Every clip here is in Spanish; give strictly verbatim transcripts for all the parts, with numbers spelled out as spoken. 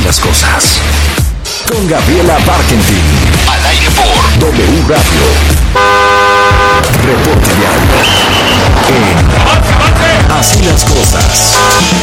las cosas. Con Gabriela Barkentin. Al aire por W Radio. Reporte diario. En Así las cosas.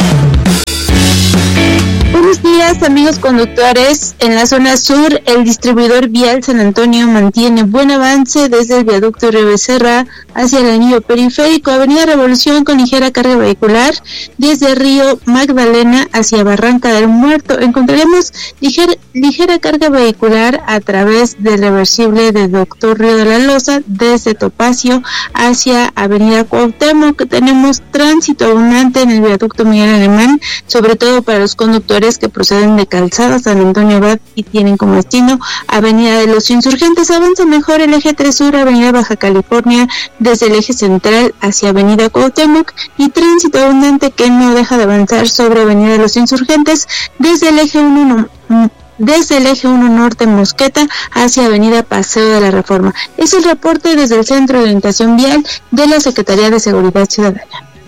Buenos días, amigos conductores. En la zona sur, el distribuidor vial San Antonio mantiene buen avance desde el viaducto Río Becerra hacia el anillo periférico, Avenida Revolución con ligera carga vehicular, desde Río Magdalena hacia Barranca del Muerto. Encontraremos liger, ligera carga vehicular a través del reversible de Doctor Río de la Loza, desde Topacio hacia Avenida Cuauhtémoc. Tenemos tránsito abundante en el viaducto Miguel Alemán, sobre todo para los conductores que proceden de Calzada San Antonio Abad y tienen como destino Avenida de los Insurgentes. Avanza mejor el eje tres Sur, Avenida Baja California, desde el eje central hacia Avenida Cuauhtémoc, y tránsito abundante que no deja de avanzar sobre Avenida de los Insurgentes desde el eje uno desde el eje uno Norte Mosqueta hacia Avenida Paseo de la Reforma. Es el reporte desde el Centro de Orientación Vial de la Secretaría de Seguridad Ciudadana.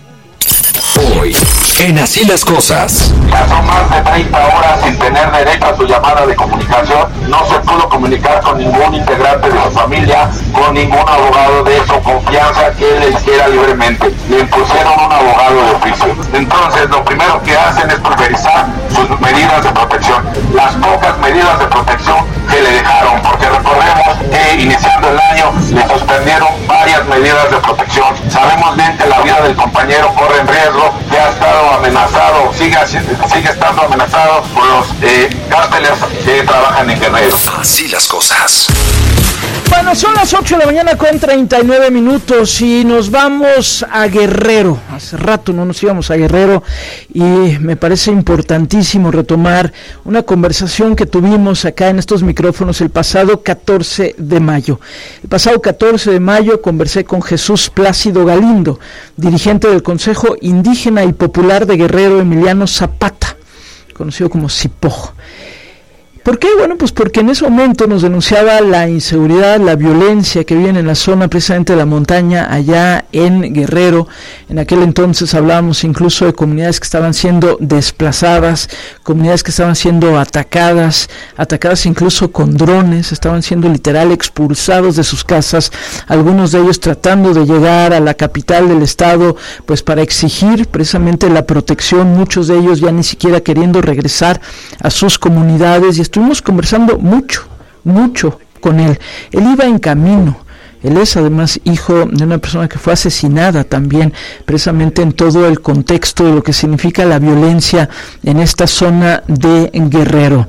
Hoy, en Así las cosas. Pasó más de treinta horas sin tener derecho a su llamada de comunicación. No se pudo comunicar con ningún integrante de su familia, con ningún abogado de su confianza que él eligiera libremente. Le impusieron un abogado de oficio. Entonces, lo primero que hacen es pulverizar sus medidas de protección. Las pocas medidas de protección que le dejaron, porque recordemos que iniciando el año le suspendieron varias medidas de protección. Sabemos bien que la vida del compañero corre en riesgo, que ha estado amenazado, sigue, sigue estando amenazado por los eh, cárteles que trabajan en Guerrero. Así las cosas. Bueno, son las ocho de la mañana con treinta y nueve minutos y nos vamos a Guerrero. Hace rato no nos íbamos a Guerrero y me parece importantísimo retomar una conversación que tuvimos acá en estos micrófonos el pasado catorce de mayo. El pasado catorce de mayo conversé con Jesús Plácido Galindo, dirigente del Consejo Indígena y Popular de Guerrero Emiliano Zapata, conocido como CIPOG. ¿Por qué? Bueno, pues porque en ese momento nos denunciaba la inseguridad, la violencia que vive en la zona precisamente de la montaña allá en Guerrero. En aquel entonces hablábamos incluso de comunidades que estaban siendo desplazadas, comunidades que estaban siendo atacadas, atacadas incluso con drones, estaban siendo literal expulsados de sus casas, algunos de ellos tratando de llegar a la capital del estado, pues para exigir precisamente la protección, muchos de ellos ya ni siquiera queriendo regresar a sus comunidades, y estuvimos conversando mucho, mucho con él. Él iba en camino. Él es además hijo de una persona que fue asesinada también, precisamente en todo el contexto de lo que significa la violencia en esta zona de Guerrero.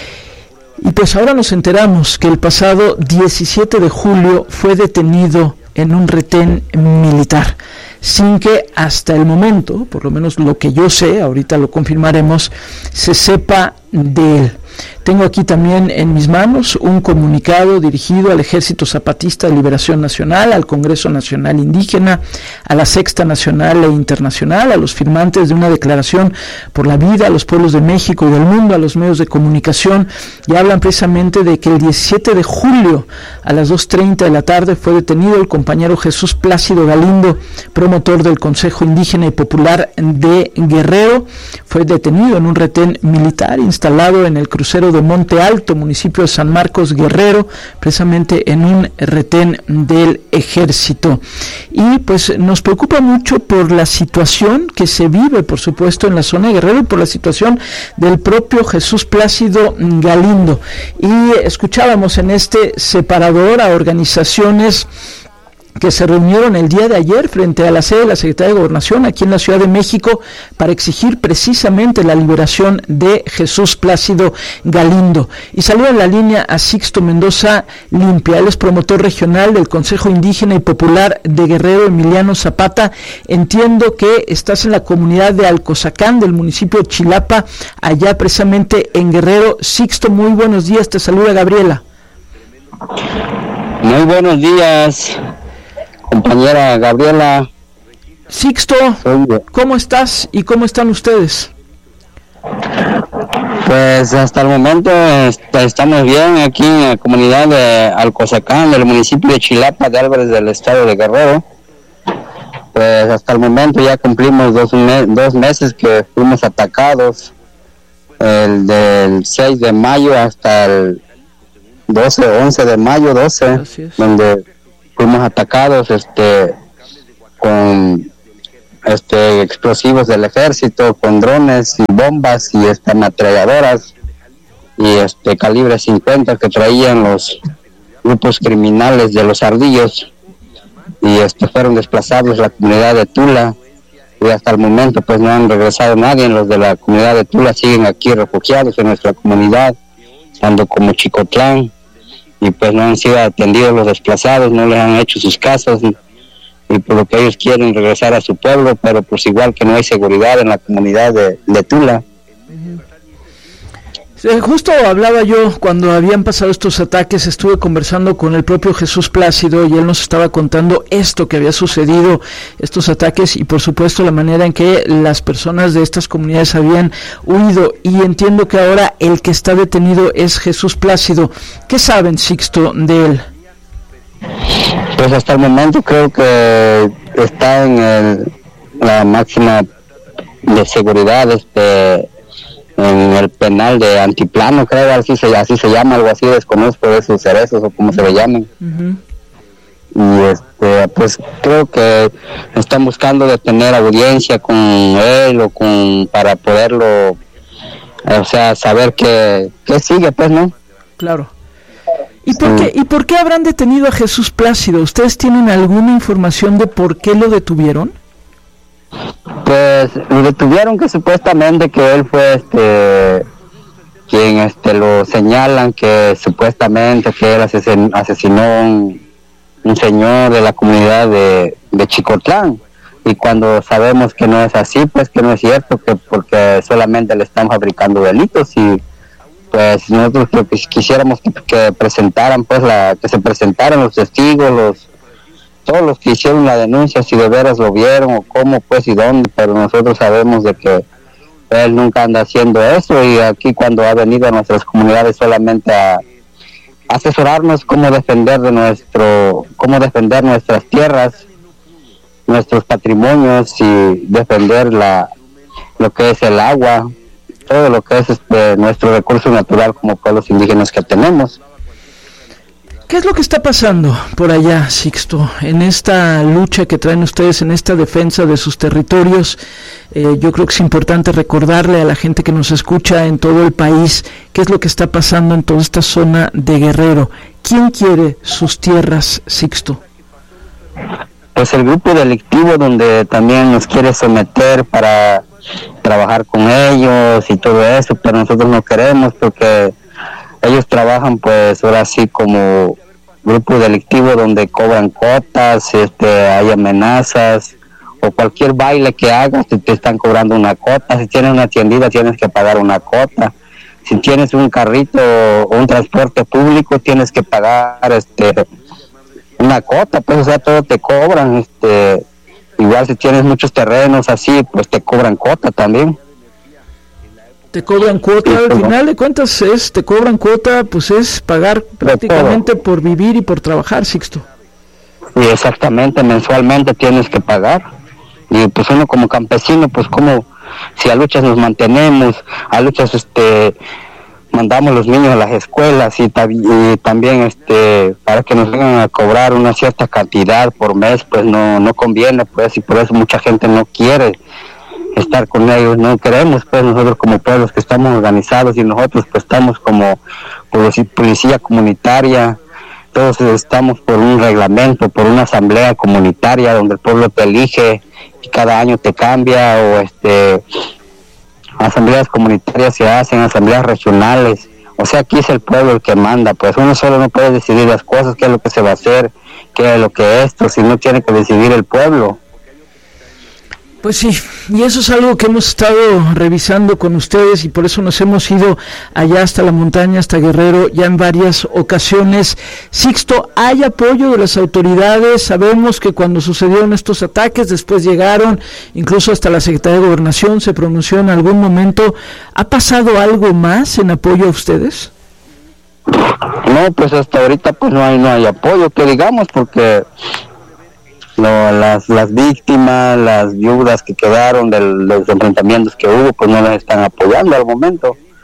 Y pues ahora nos enteramos que el pasado diecisiete de julio fue detenido en un retén militar, sin que hasta el momento, por lo menos lo que yo sé, ahorita lo confirmaremos, se sepa de él. Tengo aquí también en mis manos un comunicado dirigido al Ejército Zapatista de Liberación Nacional, al Congreso Nacional Indígena, a la Sexta Nacional e Internacional, a los firmantes de una declaración por la vida, a los pueblos de México y del mundo, a los medios de comunicación, y hablan precisamente de que el diecisiete de julio a las dos treinta de la tarde fue detenido el compañero Jesús Plácido Galindo, promotor del Consejo Indígena y Popular de Guerrero. Fue detenido en un retén militar instalado en el crucero de Monte Alto, municipio de San Marcos, Guerrero, precisamente en un retén del ejército. Y pues nos preocupa mucho por la situación que se vive, por supuesto, en la zona de Guerrero, y por la situación del propio Jesús Plácido Galindo. Y escuchábamos en este separador a organizaciones que se reunieron el día de ayer frente a la sede de la Secretaría de Gobernación aquí en la Ciudad de México para exigir precisamente la liberación de Jesús Plácido Galindo. Y saluda en la línea a Sixto Mendoza Limpia, él es promotor regional del Consejo Indígena y Popular de Guerrero Emiliano Zapata. Entiendo que estás en la comunidad de Alcozacán del municipio de Chilapa, allá precisamente en Guerrero. Sixto, muy buenos días, te saluda Gabriela. Muy buenos días, compañera Gabriela. Sixto, ¿cómo estás y cómo están ustedes? Pues hasta el momento est- estamos bien aquí en la comunidad de Alcozacán, del municipio de Chilapa de Álvarez, del estado de Guerrero. Pues hasta el momento ya cumplimos dos, me- dos meses que fuimos atacados el del seis de mayo hasta el doce, once de mayo, doce, donde fuimos atacados este con este explosivos del ejército, con drones y bombas y este ametralladoras y este calibre cincuenta que traían los grupos criminales de los Ardillos, y este fueron desplazados la comunidad de Tula, y hasta el momento pues no han regresado nadie. Los de la comunidad de Tula siguen aquí refugiados en nuestra comunidad, tanto como Chicotlán, y pues no han sido atendidos los desplazados, no les han hecho sus casas, y, y por lo que ellos quieren regresar a su pueblo, pero pues igual que no hay seguridad en la comunidad de, de Tula. Justo hablaba yo cuando habían pasado estos ataques, estuve conversando con el propio Jesús Plácido y él nos estaba contando esto que había sucedido, estos ataques, y por supuesto la manera en que las personas de estas comunidades habían huido, y entiendo que ahora el que está detenido es Jesús Plácido. ¿Qué saben, Sixto, de él? Pues hasta el momento creo que está en el, la máxima de seguridad, este en el penal de Antiplano, creo, así se, así se llama, algo así, desconozco de sus cerezos o como se le llamen. Uh-huh. Y este, pues creo que están buscando detener audiencia con él o con, para poderlo, o sea, saber qué, qué sigue, pues, ¿no? Claro. ¿Y por sí. qué, y por qué habrán detenido a Jesús Plácido? ¿Ustedes tienen alguna información de por qué lo detuvieron? Pues lo detuvieron que supuestamente que él fue este quien este lo señalan que supuestamente que él asesin, asesinó un, un señor de la comunidad de, de Chicotlán, y cuando sabemos que no es así, pues que no es cierto, que porque solamente le están fabricando delitos, y pues nosotros lo que quisiéramos que, que presentaran pues la que se presentaran los testigos, los todos los que hicieron la denuncia, si de veras lo vieron o cómo, pues, y dónde, pero nosotros sabemos de que él nunca anda haciendo eso, y aquí cuando ha venido a nuestras comunidades solamente a asesorarnos cómo defender de nuestro, cómo defender nuestras tierras, nuestros patrimonios, y defender la lo que es el agua, todo lo que es este nuestro recurso natural como pueblos indígenas que tenemos. ¿Qué es lo que está pasando por allá, Sixto, en esta lucha que traen ustedes, en esta defensa de sus territorios? Eh, yo creo que es importante recordarle a la gente que nos escucha en todo el país qué es lo que está pasando en toda esta zona de Guerrero. ¿Quién quiere sus tierras, Sixto? Pues el grupo delictivo donde también nos quiere someter para trabajar con ellos y todo eso, pero nosotros no queremos porque ellos trabajan pues ahora sí como grupo delictivo donde cobran cuotas, este, hay amenazas, o cualquier baile que hagas te, te están cobrando una cuota. Si tienes una tiendita tienes que pagar una cuota, si tienes un carrito o un transporte público tienes que pagar este una cuota, pues o sea todo te cobran, este igual si tienes muchos terrenos así pues te cobran cuota también. Te cobran cuota, al final de cuentas es, te cobran cuota, pues es pagar prácticamente por vivir y por trabajar, Sixto. Y exactamente, mensualmente tienes que pagar, y pues uno como campesino, pues como, si a luchas nos mantenemos, a luchas este, mandamos los niños a las escuelas, y, tab- y también este, para que nos vengan a cobrar una cierta cantidad por mes, pues no, no conviene, pues, y por eso mucha gente no quiere estar con ellos, no queremos, pues nosotros como pueblos que estamos organizados, y nosotros pues estamos como policía comunitaria, todos estamos por un reglamento, por una asamblea comunitaria donde el pueblo te elige y cada año te cambia, o este asambleas comunitarias se hacen, asambleas regionales, o sea aquí es el pueblo el que manda, pues uno solo no puede decidir las cosas, qué es lo que se va a hacer, qué es lo que esto, si no tiene que decidir el pueblo. Pues sí, y eso es algo que hemos estado revisando con ustedes, y por eso nos hemos ido allá hasta la montaña, hasta Guerrero, ya en varias ocasiones. Sixto, ¿hay apoyo de las autoridades? Sabemos que cuando sucedieron estos ataques, después llegaron, incluso hasta la Secretaría de Gobernación se pronunció en algún momento. ¿Ha pasado algo más en apoyo a ustedes? No, pues hasta ahorita pues no hay, no hay apoyo, que digamos, porque No, las las víctimas, las viudas que quedaron de los enfrentamientos que hubo, pues no las están apoyando al momento.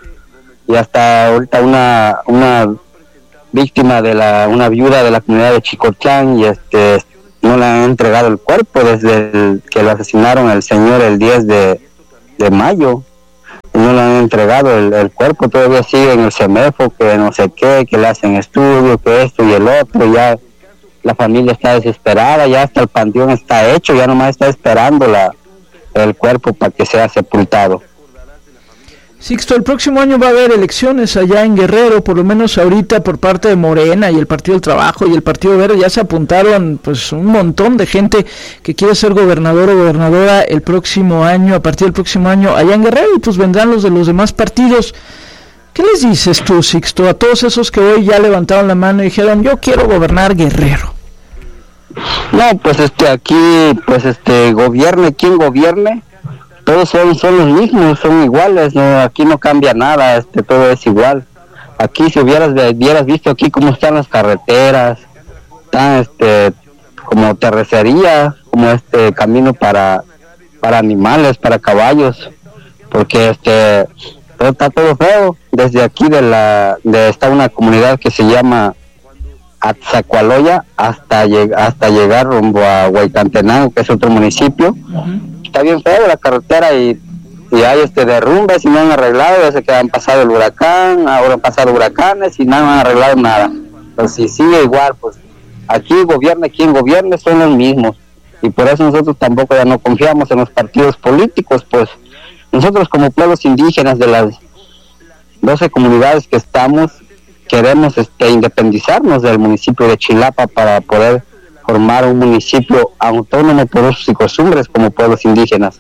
y hasta ahorita una una víctima de la una viuda de la comunidad de Chicotlán, y este no le han entregado el cuerpo desde el, que lo asesinaron el señor el diez de mayo, y no le han entregado el, el cuerpo, todavía sigue en el CEMEFO, que no sé qué, que le hacen estudio, que esto y el otro. Ya la familia está desesperada, ya hasta el panteón está hecho, ya nomás está esperando la el cuerpo para que sea sepultado. Sixto, el próximo año va a haber elecciones allá en Guerrero, por lo menos ahorita por parte de Morena y el Partido del Trabajo y el Partido Verde ya se apuntaron pues un montón de gente que quiere ser gobernador o gobernadora el próximo año, a partir del próximo año allá en Guerrero, y pues vendrán los de los demás partidos. ¿Qué les dices tú, Sixto, a todos esos que hoy ya levantaron la mano y dijeron yo quiero gobernar Guerrero? No, pues este aquí, pues este gobierne quien gobierne, todos son, son los mismos, son iguales, no, aquí no cambia nada, este todo es igual. Aquí si hubieras hubieras visto aquí cómo están las carreteras, están este como terracería, como este camino para para animales, para caballos, porque este todo está todo feo. Desde aquí de la de está una comunidad que se llama Atzacualoya hasta lleg, hasta llegar rumbo a Huaycantenango, que es otro municipio. Uh-huh. Está bien feo la carretera y, y hay este derrumbes y no han arreglado, desde que han pasado el huracán, ahora han pasado huracanes y no han arreglado nada. Pues si sigue igual, pues aquí gobierne quien gobierne, son los mismos, y por eso nosotros tampoco ya no confiamos en los partidos políticos. Pues nosotros como pueblos indígenas de las doce comunidades que estamos, queremos este independizarnos del municipio de Chilapa para poder formar un municipio autónomo por usos y costumbres como pueblos indígenas.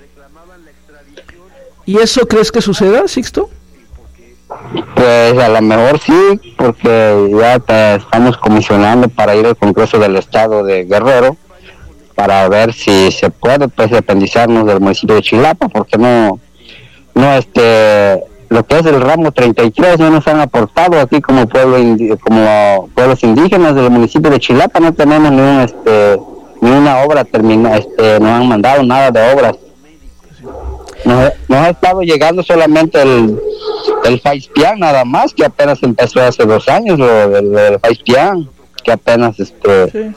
¿Y eso crees que suceda, Sixto? Pues a lo mejor sí, porque ya te estamos comisionando para ir al Congreso del Estado de Guerrero para ver si se puede pues independizarnos del municipio de Chilapa, porque no no este lo que es el ramo treinta y tres no nos han aportado aquí como pueblo indi- como pueblos indígenas del municipio de Chilapa. No tenemos ni un este ni una obra terminada, este no han mandado nada de obras. Nos, nos ha estado llegando solamente el el Faispián nada más, que apenas empezó hace dos años, lo del, del Faispián, que apenas este sí.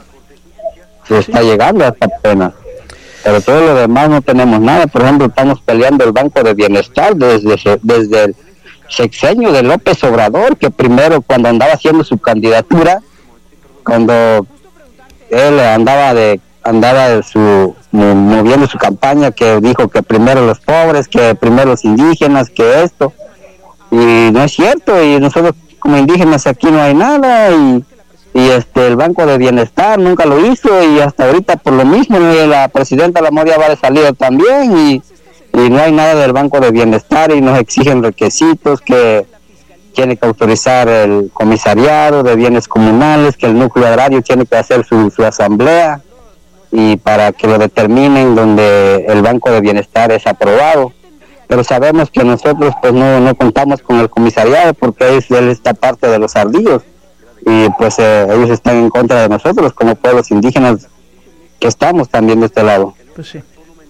se está sí. llegando hasta apenas. Pero todo lo demás no tenemos nada. Por ejemplo, estamos peleando el Banco de Bienestar desde, desde el sexenio de López Obrador, que primero cuando andaba haciendo su candidatura, cuando él andaba de andaba de su moviendo su campaña, que dijo que primero los pobres, que primero los indígenas, que esto, y no es cierto, y nosotros como indígenas aquí no hay nada, y y este el Banco de Bienestar nunca lo hizo, y hasta ahorita por lo mismo la presidenta La Moria va de salida también, y, y no hay nada del Banco de Bienestar, y nos exigen requisitos que tiene que autorizar el comisariado de bienes comunales, que el núcleo agrario tiene que hacer su, su asamblea y para que lo determinen donde el Banco de Bienestar es aprobado. Pero sabemos que nosotros pues no, no contamos con el comisariado porque es, él está parte de los ardillos, y pues eh, ellos están en contra de nosotros como pueblos indígenas que estamos también de este lado. Pues sí.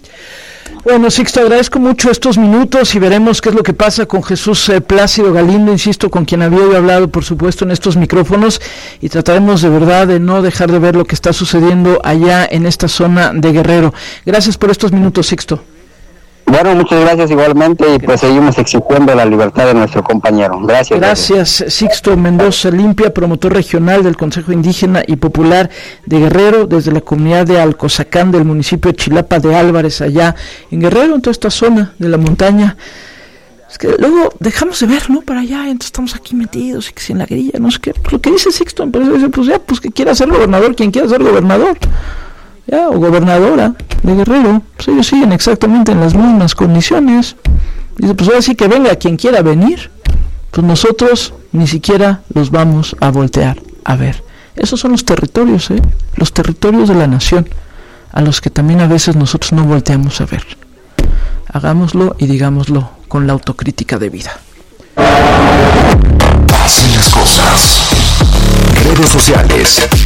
Bueno, Sixto, agradezco mucho estos minutos y veremos qué es lo que pasa con Jesús eh, Plácido Galindo, insisto, con quien había yo hablado, por supuesto, en estos micrófonos, y trataremos de verdad de no dejar de ver lo que está sucediendo allá en esta zona de Guerrero. Gracias por estos minutos, Sixto. Bueno, muchas gracias igualmente, y pues seguimos exigiendo la libertad de nuestro compañero. Gracias. Gracias, gracias. Sixto Mendoza Limpia, promotor regional del Consejo Indígena y Popular de Guerrero, desde la comunidad de Alcozacán del municipio de Chilapa de Álvarez, allá en Guerrero, en toda esta zona de la montaña. Es que luego dejamos de ver, ¿no? Para allá, entonces estamos aquí metidos, y que si en la grilla, no sé qué. Lo que dice Sixto, pues ya, pues que quiera ser gobernador, quien quiera ser gobernador. Ya, o gobernadora de Guerrero, pues ellos siguen exactamente en las mismas condiciones. Dice, pues ahora sí que venga quien quiera venir, pues nosotros ni siquiera los vamos a voltear a ver. Esos son los territorios, ¿eh? Los territorios de la nación, a los que también a veces nosotros no volteamos a ver. Hagámoslo y digámoslo con la autocrítica debida. Así las cosas. Redes sociales.